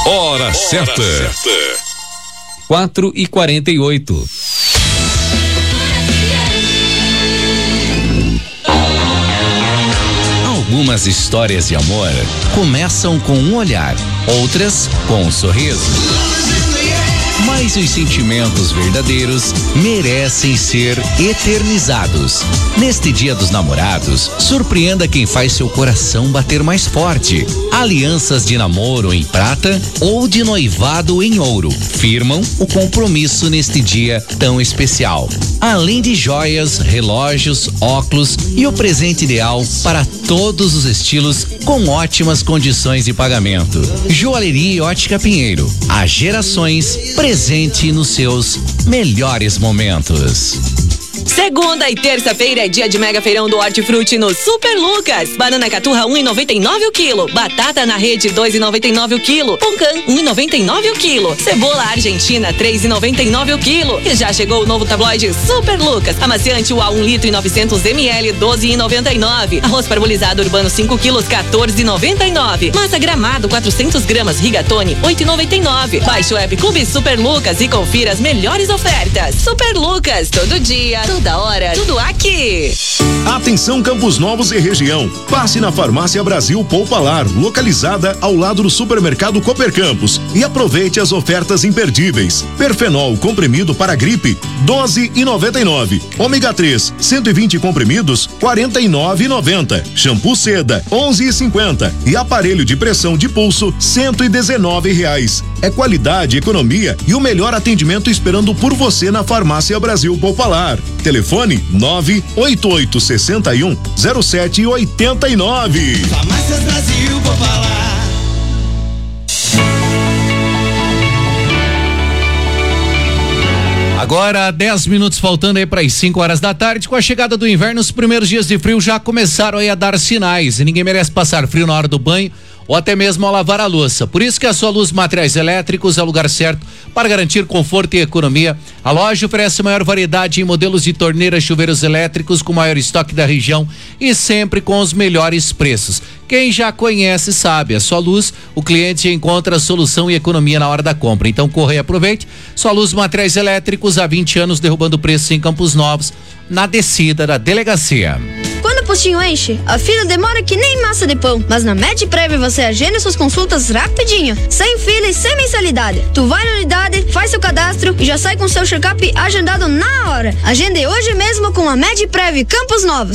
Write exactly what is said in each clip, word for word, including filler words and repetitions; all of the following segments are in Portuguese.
Hora, Hora certa. certa. quatro e quarenta e oito. Algumas histórias de amor começam com um olhar, outras com um sorriso. Mas os sentimentos verdadeiros merecem ser eternizados. Neste Dia dos Namorados, surpreenda quem faz seu coração bater mais forte. Alianças de namoro em prata ou de noivado em ouro firmam o compromisso neste dia tão especial. Além de joias, relógios, óculos e o presente ideal para todos os estilos com ótimas condições de pagamento. Joalheria e Ótica Pinheiro. Há gerações presente nos seus melhores momentos. Segunda e terça-feira é dia de mega feirão do Hortifruti no Super Lucas. Banana caturra um e noventa e nove o quilo. Batata na rede dois e noventa e nove o quilo. Pão-can um e noventa e nove o quilo. Cebola argentina três e noventa e nove o quilo. E já chegou o novo tabloide Super Lucas. Amaciante U A um litro e novecentos mililitros doze e noventa e nove. Arroz parbolizado urbano cinco quilos quatorze e noventa e nove. Massa Gramado quatrocentos gramas Rigatoni oito e noventa e nove. Baixe o app Clube Super Lucas e confira as melhores ofertas. Super Lucas, todo dia, toda hora, tudo aqui. Atenção Campos Novos e região. Passe na Farmácia Brasil Poupalar, localizada ao lado do supermercado Cooper Campos, e aproveite as ofertas imperdíveis. Perfenol comprimido para gripe doze e noventa e nove. Ômega três cento e vinte comprimidos quarenta e nove e noventa. Shampoo Seda onze e cinquenta e aparelho de pressão de pulso cento e dezenove reais. É qualidade, economia e o melhor atendimento esperando por você na Farmácia Brasil Poupalar. Telefone nove oito oito seis um zero sete oito nove. Farmácias Brasil Poupalar. Agora, dez minutos faltando aí para as cinco horas da tarde. Com a chegada do inverno, os primeiros dias de frio já começaram aí a dar sinais. E ninguém merece passar frio na hora do banho ou até mesmo ao lavar a louça. Por isso que a Sua Luz Materiais Elétricos é o lugar certo para garantir conforto e economia. A loja oferece maior variedade em modelos de torneiras, chuveiros elétricos com maior estoque da região e sempre com os melhores preços. Quem já conhece sabe, a Sua Luz, o cliente encontra solução e economia na hora da compra. Então corre e aproveite. Sua Luz Materiais Elétricos, há vinte anos derrubando preço em Campos Novos, na descida da delegacia. Quando o postinho enche, a fila demora que nem massa de pão. Mas na MedPrev você agenda suas consultas rapidinho, sem fila e sem mensalidade. Tu vai na unidade, faz seu cadastro e já sai com seu check-up agendado na hora. Agende hoje mesmo com a MedPrev Campos Novos.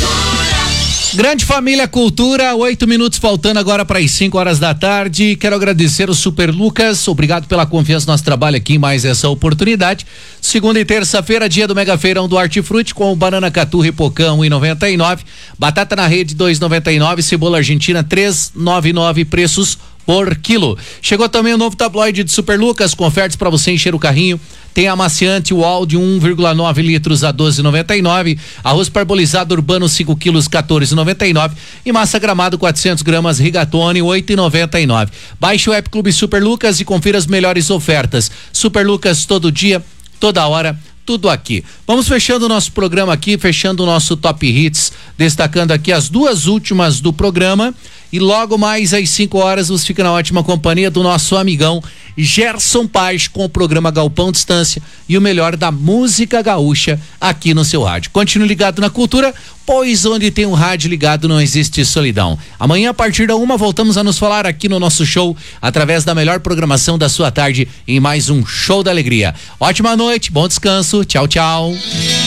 Grande Família Cultura, oito minutos faltando agora para as cinco horas da tarde. Quero agradecer o Super Lucas, obrigado pela confiança no nosso trabalho aqui em mais essa oportunidade. Segunda e terça-feira, dia do Mega Feirão do Hortifruti, com banana caturra e pocã um e noventa e nove, batata na rede dois e noventa e nove, cebola argentina três e noventa e nove, preços por quilo. Chegou também o novo tabloide de Super Lucas com ofertas para você encher o carrinho. Tem amaciante U A L de um vírgula nove litros a doze e noventa e nove, arroz parbolizado urbano cinco quilos quatorze e noventa e nove e massa Gramado quatrocentos gramas Rigatoni oito e noventa e nove. Baixe o app Clube Super Lucas e confira as melhores ofertas. Super Lucas, todo dia, toda hora, tudo aqui. Vamos fechando o nosso programa aqui, fechando o nosso Top Hits, destacando aqui as duas últimas do programa. E logo mais às cinco horas você fica na ótima companhia do nosso amigão Gerson Paz com o programa Galpão Distância e o melhor da música gaúcha aqui no seu rádio. Continue ligado na cultura, pois onde tem um rádio ligado não existe solidão. Amanhã a partir da uma voltamos a nos falar aqui no nosso show através da melhor programação da sua tarde em mais um Show da Alegria. Ótima noite, bom descanso, tchau, tchau.